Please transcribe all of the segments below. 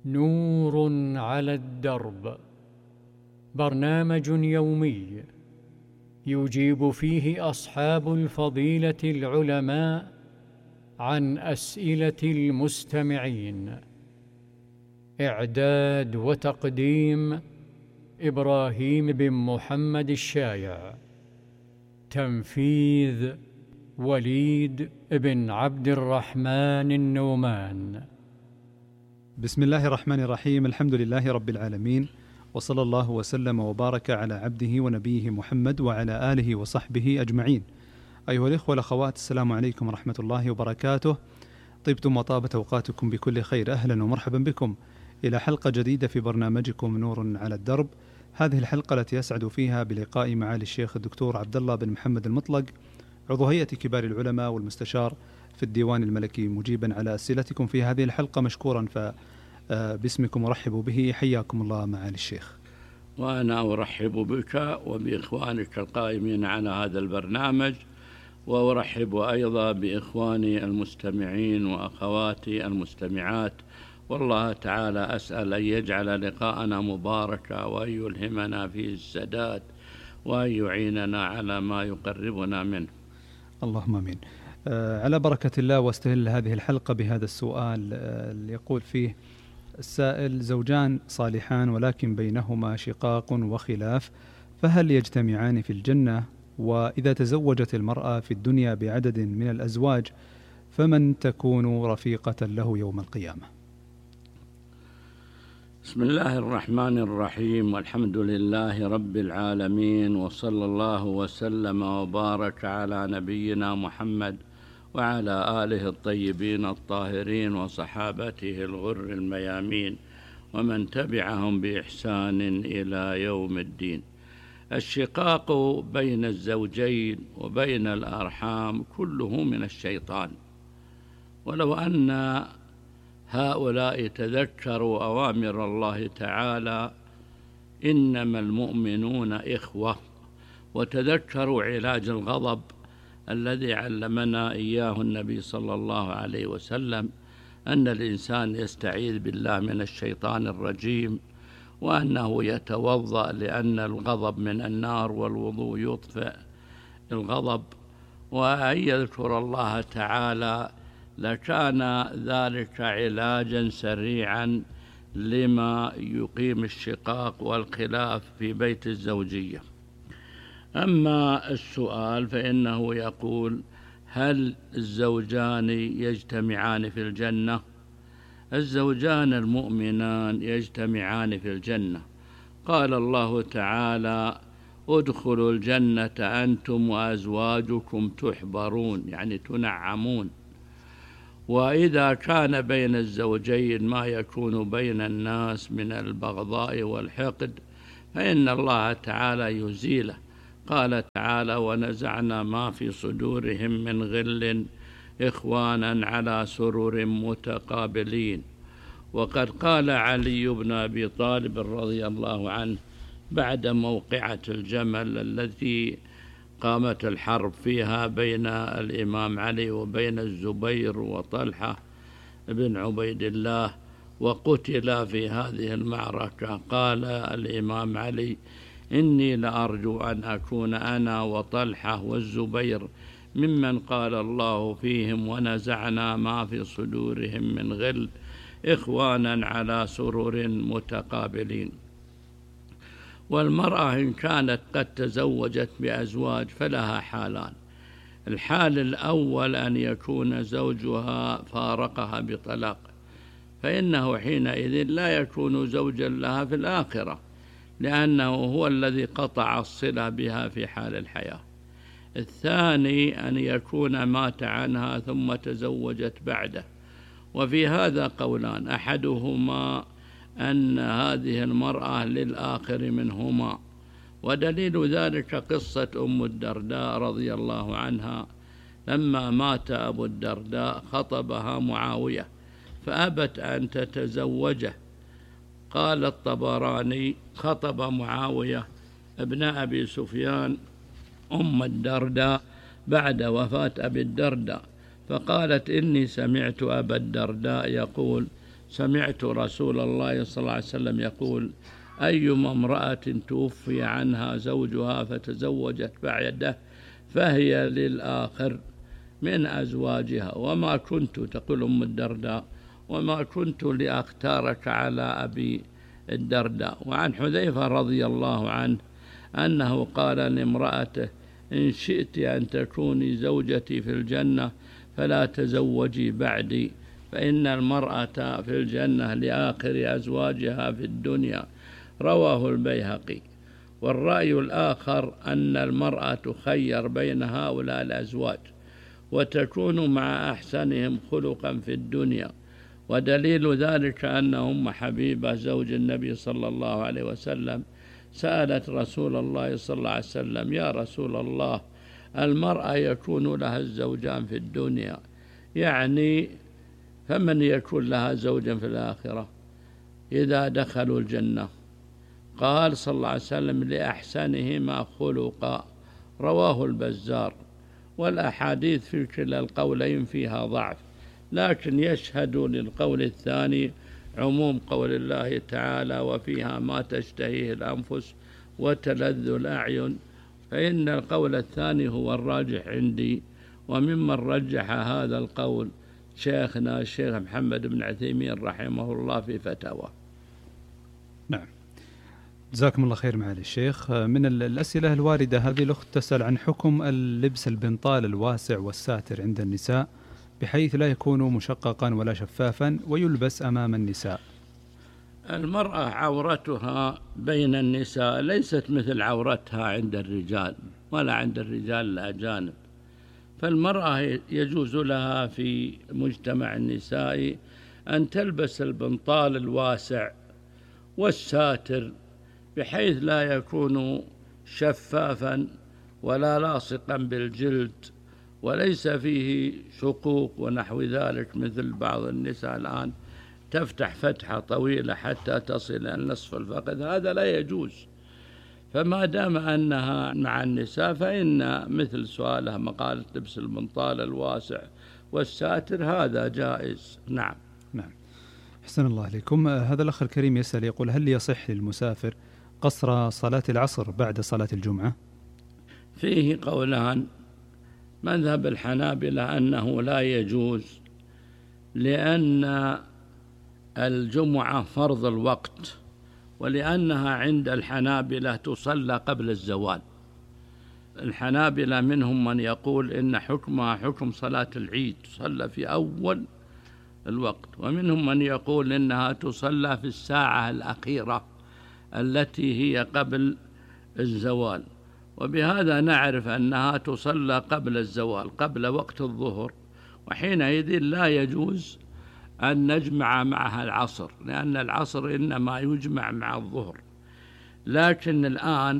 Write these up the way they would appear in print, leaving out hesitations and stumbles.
نور على الدرب، برنامج يومي يجيب فيه أصحاب الفضيلة العلماء عن أسئلة المستمعين. إعداد وتقديم إبراهيم بن محمد الشايع. تنفيذ وليد بن عبد الرحمن النومان. بسم الله الرحمن الرحيم. الحمد لله رب العالمين، وصلى الله وسلم وبارك على عبده ونبيه محمد وعلى آله وصحبه أجمعين. أيها الإخوة والأخوات، السلام عليكم ورحمة الله وبركاته. طبتم وطابت أوقاتكم بكل خير. أهلا ومرحبا بكم إلى حلقة جديدة في برنامجكم نور على الدرب. هذه الحلقة التي يسعد فيها بلقاء معالي الشيخ الدكتور عبد الله بن محمد المطلق، عضو هيئة كبار العلماء والمستشار في الديوان الملكي، مجيبا على أسئلتكم في هذه الحلقة مشكورا. فباسمكم أرحب به. حياكم الله معالي الشيخ. وأنا أرحب بك وبإخوانك القائمين على هذا البرنامج، وأرحب أيضا بإخواني المستمعين وأخواتي المستمعات، والله تعالى أسأل أن يجعل لقاءنا مباركا، وأن يلهمنا فيه السداد، وأن يعيننا على ما يقربنا منه. اللهم آمين. على بركة الله. واستهل هذه الحلقة بهذا السؤال اللي يقول فيه السائل: زوجان صالحان ولكن بينهما شقاق وخلاف، فهل يجتمعان في الجنة؟ وإذا تزوجت المرأة في الدنيا بعدد من الأزواج، فمن تكون رفيقة له يوم القيامة؟ بسم الله الرحمن الرحيم، والحمد لله رب العالمين، وصلى الله وسلم وبارك على نبينا محمد وعلى آله الطيبين الطاهرين وصحابته الغر الميامين ومن تبعهم بإحسان إلى يوم الدين. الشقاق بين الزوجين وبين الأرحام كله من الشيطان، ولو أن هؤلاء تذكروا أوامر الله تعالى إنما المؤمنون إخوة، وتذكروا علاج الغضب الذي علمنا إياه النبي صلى الله عليه وسلم، أن الإنسان يستعيذ بالله من الشيطان الرجيم، وأنه يتوضأ لأن الغضب من النار والوضوء يطفئ الغضب، وأن يذكر الله تعالى، لكان ذلك علاجا سريعا لما يقيم الشقاق والخلاف في بيت الزوجية. أما السؤال فإنه يقول: هل الزوجان يجتمعان في الجنة؟ الزوجان المؤمنان يجتمعان في الجنة. قال الله تعالى: ادخلوا الجنة أنتم وأزواجكم تحبرون، يعني تنعمون. وإذا كان بين الزوجين ما يكون بين الناس من البغضاء والحقد، فإن الله تعالى يزيله. قال تعالى: ونزعنا ما في صدورهم من غل إخوانا على سرر متقابلين. وقد قال علي بن أبي طالب رضي الله عنه بعد موقعة الجمل التي قامت الحرب فيها بين الإمام علي وبين الزبير وطلحة بن عبيد الله، وقتل في هذه المعركة، قال الإمام علي: إني لأرجو أن أكون أنا وطلحة والزبير ممن قال الله فيهم: ونزعنا ما في صدورهم من غل إخوانا على سرر متقابلين. والمرأة إن كانت قد تزوجت بأزواج فلها حالان: الحال الأول أن يكون زوجها فارقها بطلاق، فإنه حينئذ لا يكون زوجا لها في الآخرة، لأنه هو الذي قطع الصلة بها في حال الحياة. الثاني أن يكون مات عنها ثم تزوجت بعده، وفي هذا قولان: أحدهما أن هذه المرأة للآخر منهما، ودليل ذلك قصة أم الدرداء رضي الله عنها، لما مات أبو الدرداء خطبها معاوية فأبت أن تتزوجه. قال الطبراني: خطب معاوية ابن أبي سفيان أم الدرداء بعد وفاة أبي الدرداء، فقالت: إني سمعت أبا الدرداء يقول: سمعت رسول الله صلى الله عليه وسلم يقول: أيما امرأة توفي عنها زوجها فتزوجت بعده فهي للآخر من أزواجها، وما كنت، تقول أم الدرداء، وما كنت لأختارك على أبي الدرداء. وعن حذيفة رضي الله عنه أنه قال لامرأته: إن شئت أن تكوني زوجتي في الجنة فلا تزوجي بعدي، فإن المرأة في الجنة لآخر أزواجها في الدنيا. رواه البيهقي. والرأي الآخر أن المرأة تخير بين هؤلاء الأزواج وتكون مع أحسنهم خلقا في الدنيا، ودليل ذلك أن أم حبيبة زوج النبي صلى الله عليه وسلم سألت رسول الله صلى الله عليه وسلم: يا رسول الله، المرأة يكون لها الزوجان في الدنيا، يعني فمن يكون لها زوجا في الآخرة إذا دخلوا الجنة؟ قال صلى الله عليه وسلم: لأحسنهما خلقا. رواه البزار. والأحاديث في كلا القولين فيها ضعف، لكن يشهد للقول الثاني عموم قول الله تعالى: وفيها ما تشتهيه الأنفس وتلذ الأعين، فإن القول الثاني هو الراجح عندي، وممن رجح هذا القول شيخنا الشيخ محمد بن عثيمين رحمه الله في فتاوى. نعم، جزاكم الله خير معالي الشيخ. من الأسئلة الواردة هذه الأخت تسأل عن حكم اللبس البنطال الواسع والساتر عند النساء بحيث لا يكون مشققا ولا شفافا ويلبس أمام النساء. المرأة عورتها بين النساء ليست مثل عورتها عند الرجال ولا عند الرجال الأجانب، فالمرأة يجوز لها في مجتمع النساء أن تلبس البنطال الواسع والساتر بحيث لا يكون شفافا ولا لاصقا بالجلد وليس فيه شقوق ونحو ذلك، مثل بعض النساء الآن تفتح فتحة طويلة حتى تصل إلى نصف الفخذ، هذا لا يجوز. فما دام أنها مع النساء فإن مثل سؤالها مقالة لبس البنطال الواسع والساتر هذا جائز. نعم. نعم، أحسن الله عليكم. هذا الأخ الكريم يسأل يقول: هل يصح للمسافر قصر صلاة العصر بعد صلاة الجمعة؟ فيه قولان. مذهب الحنابلة أنه لا يجوز، لأن الجمعة فرض الوقت، ولأنها عند الحنابلة تصلى قبل الزوال. الحنابلة منهم من يقول إن حكمها حكم صلاة العيد، تصلى في أول الوقت، ومنهم من يقول إنها تصلى في الساعة الأخيرة التي هي قبل الزوال، وبهذا نعرف أنها تصلى قبل الزوال قبل وقت الظهر، وحينئذ لا يجوز أن نجمع معها العصر، لأن العصر إنما يجمع مع الظهر. لكن الآن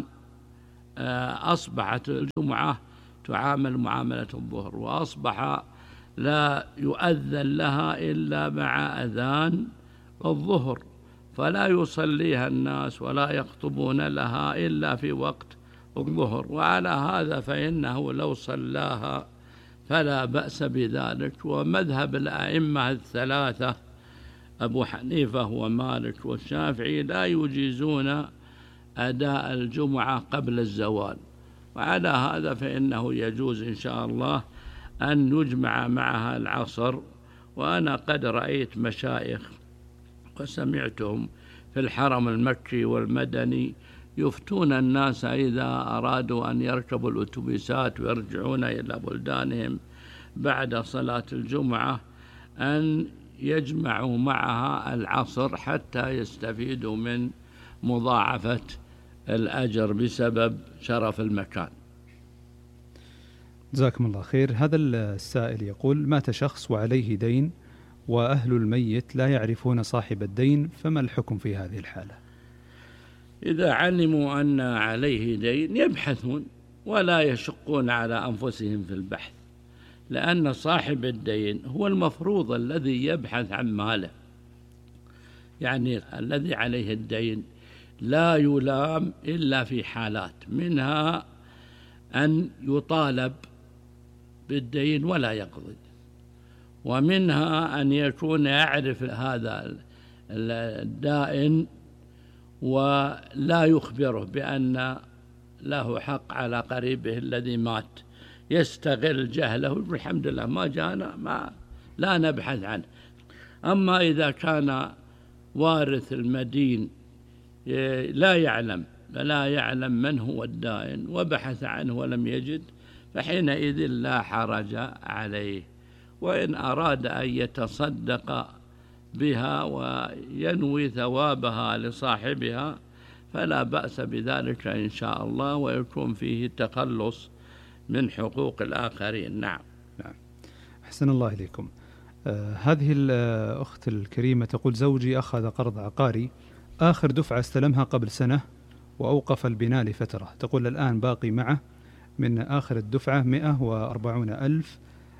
أصبحت الجمعة تعامل معاملة الظهر، وأصبح لا يؤذن لها إلا مع أذان الظهر، فلا يصليها الناس ولا يخطبون لها إلا في وقت الظهر، وعلى هذا فإنه لو صلاها فلا بأس بذلك. ومذهب الأئمة الثلاثة أبو حنيفة ومالك والشافعي لا يجيزون أداء الجمعة قبل الزوال، وعلى هذا فإنه يجوز إن شاء الله أن يجمع معها العصر. وأنا قد رأيت مشايخ وسمعتهم في الحرم المكي والمدني يفتون الناس إذا أرادوا أن يركبوا الأتوبيسات ويرجعون إلى بلدانهم بعد صلاة الجمعة أن يجمعوا معها العصر حتى يستفيدوا من مضاعفة الأجر بسبب شرف المكان. جزاكم الله خير. هذا السائل يقول: مات شخص وعليه دين وأهل الميت لا يعرفون صاحب الدين، فما الحكم في هذه الحالة؟ إذا علموا أن عليه دين يبحثون ولا يشقون على أنفسهم في البحث، لأن صاحب الدين هو المفروض الذي يبحث عن ماله، يعني الذي عليه الدين لا يلام إلا في حالات، منها أن يطالب بالدين ولا يقضي، ومنها أن يكون يعرف هذا الدائن ولا يخبره بأن له حق على قريبه الذي مات، يستغل جهله ويقول الحمد لله ما جانا، لا نبحث عنه. أما إذا كان وارث المدين لا يعلم من هو الدائن وبحث عنه ولم يجد، فحينئذ لا حرج عليه، وإن أراد أن يتصدق بها وينوي ثوابها لصاحبها فلا بأس بذلك إن شاء الله، ويكون فيه تخلص من حقوق الآخرين. نعم. أحسن الله إليكم. هذه الأخت الكريمة تقول: زوجي أخذ قرض عقاري، آخر دفعة استلمها قبل سنة وأوقف البناء لفترة. تقول الآن باقي معه من آخر الدفعة 140,000،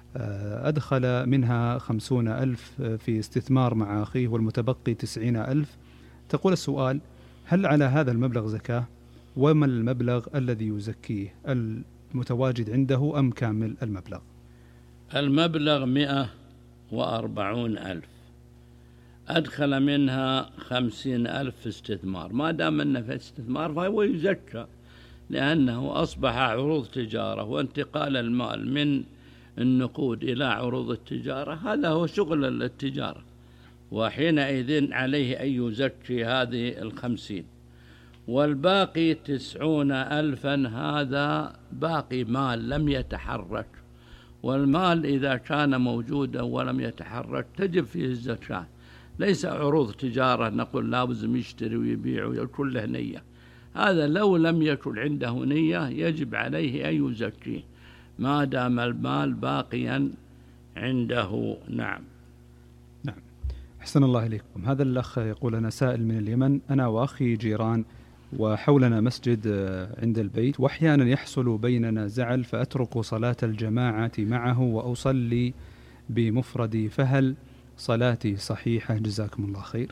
أدخل منها 50,000 في استثمار مع أخيه والمتبقي 90,000. تقول السؤال: هل على هذا المبلغ زكاة؟ وما المبلغ الذي يزكيه، المتواجد عنده أم كامل المبلغ؟ المبلغ 140,000، أدخل منها 50,000 في استثمار. ما دام أنه في استثمار فهو يزكى، لأنه أصبح عروض تجارة، وانتقال المال من النقود إلى عروض التجارة هذا هو شغل التجارة، وحينئذ عليه أن يزكي هذه 50. والباقي 90,000 هذا باقي مال لم يتحرك، والمال إذا كان موجودا ولم يتحرك تجب فيه الزكاة، ليس عروض تجارة نقول لازم يشتري ويبيع ويكون له نية. هذا لو لم يكن عنده نية يجب عليه أن يزكيه ما دام المال باقيا عنده. نعم. أحسن الله إليكم. هذا الأخ يقول: أنا سائل من اليمن، أنا وأخي جيران وحولنا مسجد عند البيت، وأحيانا يحصل بيننا زعل فأترك صلاة الجماعة معه وأصلي بمفردي، فهل صلاتي صحيحة؟ جزاكم الله خير.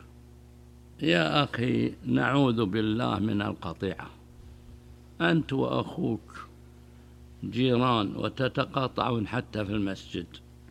يا أخي نعوذ بالله من القطيعة، أنت وأخوك جيران وتتقاطعون حتى في المسجد.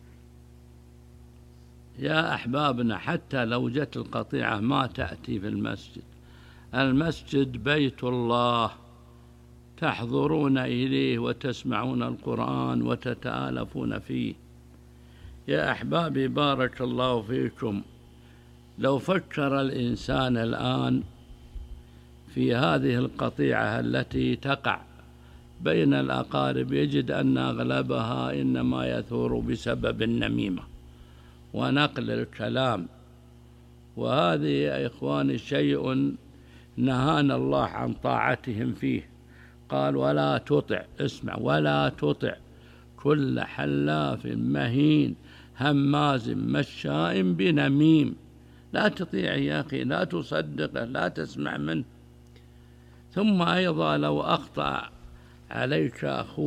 يا أحبابنا حتى لو جت القطيعة ما تأتي في المسجد، المسجد بيت الله، تحضرون إليه وتسمعون القرآن وتتآلفون فيه. يا أحبابي بارك الله فيكم، لو فكر الإنسان الآن في هذه القطيعة التي تقع بين الأقارب يجد أن أغلبها إنما يثور بسبب النميمة ونقل الكلام، وهذه يا إخواني شيء نهانا الله عن طاعتهم فيه. قال: ولا تطع، اسمع، ولا تطع كل حلاف مهين هماز مشاء بنميم. لا تطيع يا أخي، لا تصدقه، لا تسمع منه. ثم أيضا لو أخطأ عليك أخوك